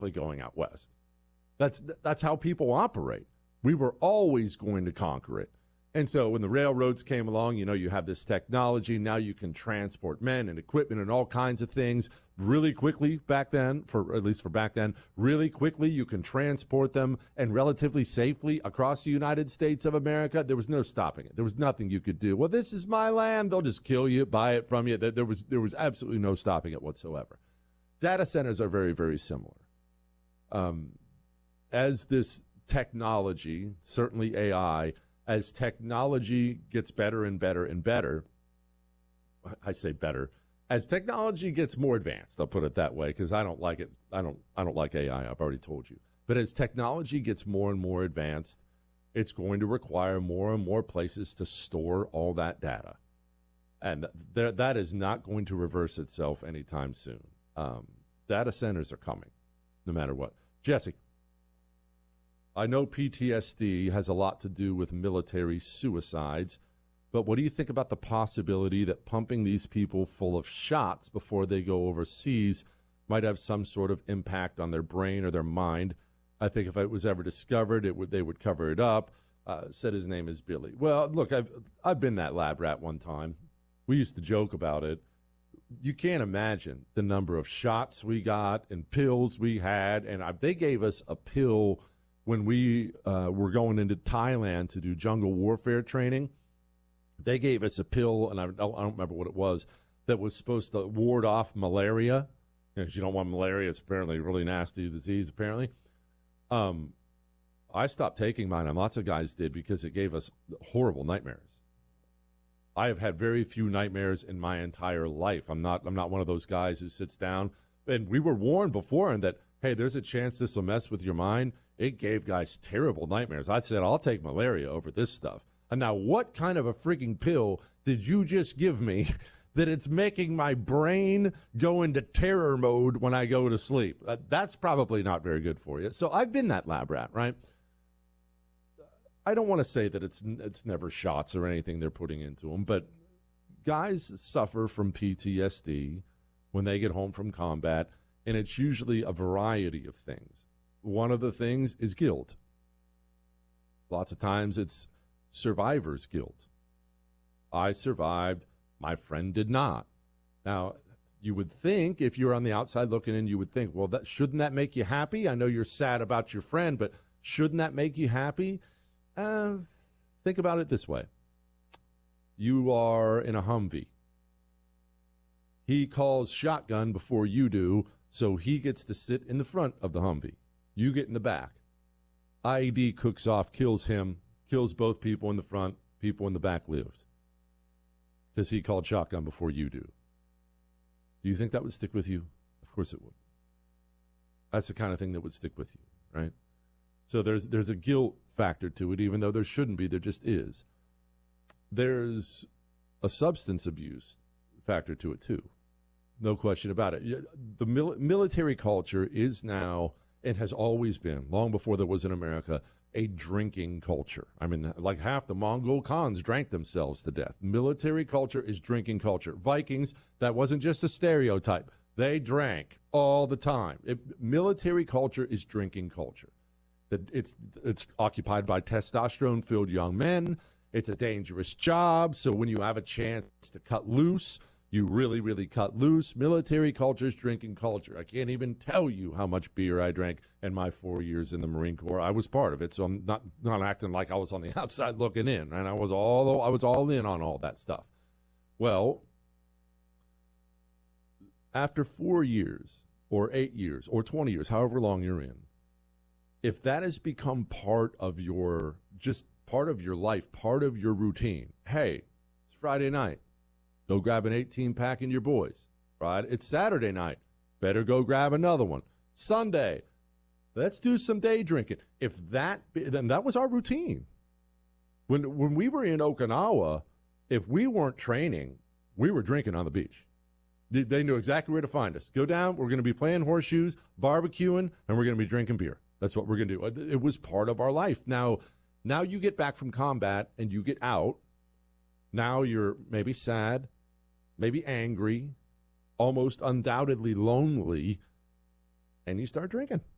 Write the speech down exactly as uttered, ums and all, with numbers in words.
going out west. That's that's how people operate. We were always going to conquer it. And so when the railroads came along, you know, you have this technology. Now you can transport men and equipment and all kinds of things really quickly back then, for at least for back then, really quickly. You can transport them and relatively safely across the United States of America. There was no stopping it. There was nothing you could do. Well, this is my land. They'll just kill you, buy it from you. There was, there was absolutely no stopping it whatsoever. Data centers are very, very similar. Um, as this technology, certainly A I, as technology gets better and better and better, I say better, as technology gets more advanced, I'll put it that way, because I don't like it. I don't, I don't like A I. I've already told you. But as technology gets more and more advanced, it's going to require more and more places to store all that data. And there, that is not going to reverse itself anytime soon. Um, data centers are coming, no matter what. Jesse, I know P T S D has a lot to do with military suicides, but what do you think about the possibility that pumping these people full of shots before they go overseas might have some sort of impact on their brain or their mind? I think if it was ever discovered, it would they would cover it up. Uh, said his name is Billy. Well, look, I've I've been that lab rat one time. We used to joke about it. You can't imagine the number of shots we got and pills we had, and I, they gave us a pill when we uh, were going into Thailand to do jungle warfare training. They gave us a pill, and I don't, I don't remember what it was, that was supposed to ward off malaria. Because you don't want malaria. It's apparently a really nasty disease, apparently. Um, I stopped taking mine, and lots of guys did, because it gave us horrible nightmares. I have had very few nightmares in my entire life. I'm not I'm not one of those guys who sits down. And we were warned beforehand that, hey, there's a chance this will mess with your mind. It gave guys terrible nightmares. I said, I'll take malaria over this stuff. And now what kind of a freaking pill did you just give me that it's making my brain go into terror mode when I go to sleep? Uh, that's probably not very good for you. So I've been that lab rat, right? I don't want to say that it's it's never shots or anything they're putting into them, but guys suffer from P T S D when they get home from combat, and it's usually a variety of things. One of the things is guilt. Lots of times it's survivor's guilt. I survived, my friend did not. Now, you would think, if you're on the outside looking in, you would think, well, that shouldn't that make you happy? I know you're sad about your friend, but shouldn't that make you happy? Uh, think about it this way. You are in a Humvee. He calls shotgun before you do, so he gets to sit in the front of the Humvee. You get in the back. I E D cooks off, kills him, kills both people in the front, people in the back lived. Because he called shotgun before you do. Do you think that would stick with you? Of course it would. That's the kind of thing that would stick with you, right? So there's there's a guilt factor to it, even though there shouldn't be. There just is. There's a substance abuse factor to it, too. No question about it. The mil- military culture is now, and has always been, long before there was in America, a drinking culture. I mean, like half the Mongol Khans drank themselves to death. Military culture is drinking culture. Vikings, that wasn't just a stereotype. They drank all the time. It, military culture is drinking culture. It's, it's occupied by testosterone-filled young men. It's a dangerous job, so when you have a chance to cut loose, you really, really cut loose. Military culture is drinking culture. I can't even tell you how much beer I drank in my four years in the Marine Corps. I was part of it, so I'm not not acting like I was on the outside looking in, and I was all I was all in on all that stuff. Well, after four years, or eight years, or twenty years, however long you're in, if that has become part of your, just part of your life, part of your routine, hey, it's Friday night. Go grab an eighteen pack and your boys. Right? It's Saturday night. Better go grab another one. Sunday, let's do some day drinking. If that, then that was our routine. When when we were in Okinawa, if we weren't training, we were drinking on the beach. They, they knew exactly where to find us. Go down, we're going to be playing horseshoes, barbecuing, and we're going to be drinking beer. That's what we're going to do. It was part of our life. Now, now you get back from combat and you get out. Now you're maybe sad, maybe angry, almost undoubtedly lonely, and you start drinking.